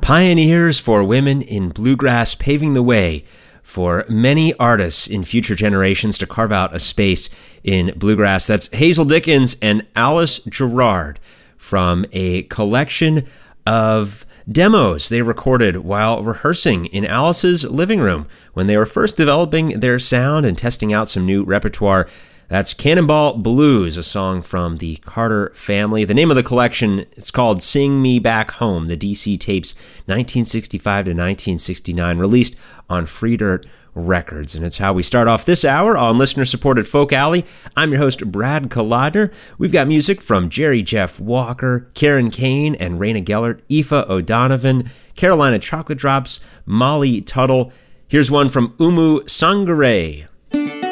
Pioneers for women in bluegrass, paving the way for many artists in future generations to carve out a space in bluegrass. That's Hazel Dickens and Alice Gerrard from a collection of demos they recorded while rehearsing in Alice's living room when they were first developing their sound and testing out some new repertoire. That's Cannonball Blues, a song from the Carter family. The name of the collection is called Sing Me Back Home, the DC Tapes 1965 to 1969, released on Free Dirt Records. And it's how we start off this hour on listener-supported Folk Alley. I'm your host, Brad Kolodner. We've got music from Jerry Jeff Walker, Karen Kane and Raina Gellert, Aoife O'Donovan, Carolina Chocolate Drops, Molly Tuttle. Here's one from Umu Sangare